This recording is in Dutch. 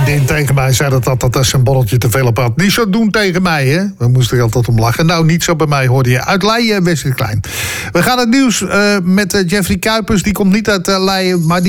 vriendin tegen mij zei dat als een borreltje te veel op had. Niet zo doen tegen mij, hè? We moesten er altijd om lachen. Nou, niet zo bij mij, hoorde je. Uit Leiden, Wesley Klein. We gaan het nieuws met Jeffrey Kuipers. Die komt niet uit Leiden, maar die